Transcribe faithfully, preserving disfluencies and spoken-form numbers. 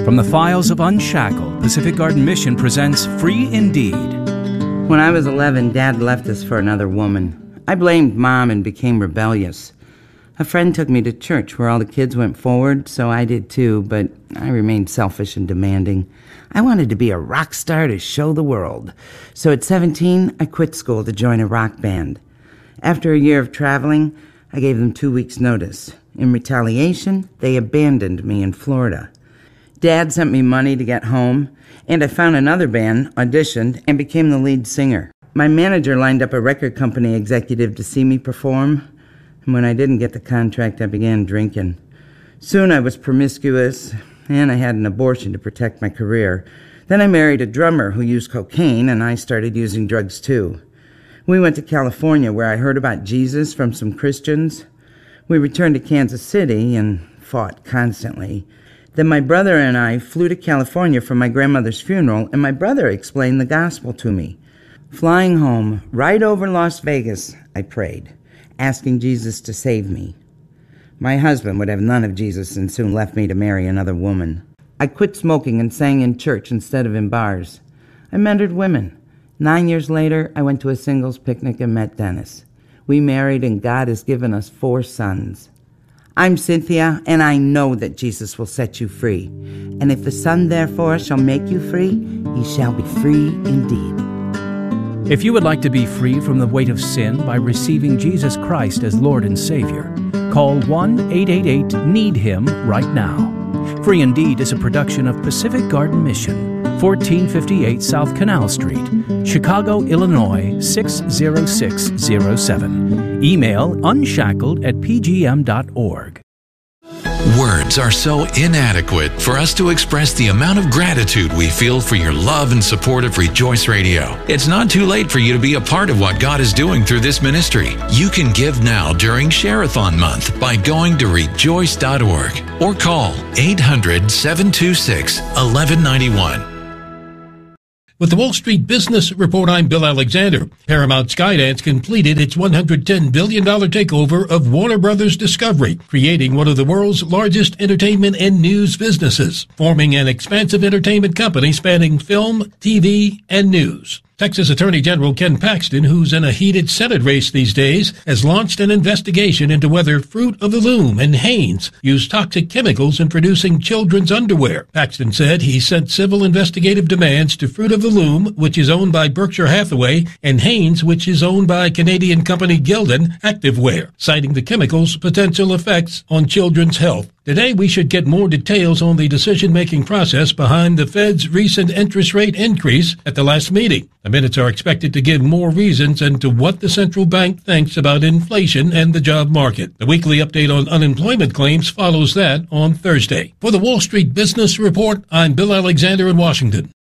From the files of Unshackled, Pacific Garden Mission presents Free Indeed. When I was eleven, Dad left us for another woman. I blamed Mom and became rebellious. A friend took me to church where all the kids went forward, so I did too, but I remained selfish and demanding. I wanted to be a rock star to show the world. So at seventeen, I quit school to join a rock band. After a year of traveling, I gave them two weeks' notice. In retaliation, they abandoned me in Florida. Dad sent me money to get home, and I found another band, auditioned, and became the lead singer. My manager lined up a record company executive to see me perform, and when I didn't get the contract, I began drinking. Soon I was promiscuous, and I had an abortion to protect my career. Then I married a drummer who used cocaine, and I started using drugs too. We went to California, where I heard about Jesus from some Christians. We returned to Kansas City and fought constantly. Then my brother and I flew to California for my grandmother's funeral, and my brother explained the gospel to me. Flying home, right over Las Vegas, I prayed, asking Jesus to save me. My husband would have none of Jesus and soon left me to marry another woman. I quit smoking and sang in church instead of in bars. I mentored women. Nine years later, I went to a singles picnic and met Dennis. We married, and God has given us four sons. I'm Cynthia, and I know that Jesus will set you free. And if the Son therefore shall make you free, ye shall be free indeed. If you would like to be free from the weight of sin by receiving Jesus Christ as Lord and Savior, call one eight eight eight need him right now. Free Indeed is a production of Pacific Garden Mission, fourteen fifty-eight South Canal Street, Chicago, Illinois six zero six zero seven. Email unshackled at p g m dot org. Words are so inadequate for us to express the amount of gratitude we feel for your love and support of Rejoice Radio. It's not too late for you to be a part of what God is doing through this ministry. You can give now during Share-a-thon month by going to rejoice dot org or call eight hundred, seven two six, one one nine one. With the Wall Street Business Report, I'm Bill Alexander. Paramount Skydance completed its one hundred ten billion dollars takeover of Warner Brothers Discovery, creating one of the world's largest entertainment and news businesses, forming an expansive entertainment company spanning film, T V, and news. Texas Attorney General Ken Paxton, who's in a heated Senate race these days, has launched an investigation into whether Fruit of the Loom and Hanes used toxic chemicals in producing children's underwear. Paxton said he sent civil investigative demands to Fruit of the Loom, which is owned by Berkshire Hathaway, and Hanes, which is owned by Canadian company Gildan Activewear, citing the chemicals' potential effects on children's health. Today, we should get more details on the decision-making process behind the Fed's recent interest rate increase at the last meeting. The minutes are expected to give more reasons into what the central bank thinks about inflation and the job market. The weekly update on unemployment claims follows that on Thursday. For the Wall Street Business Report, I'm Bill Alexander in Washington.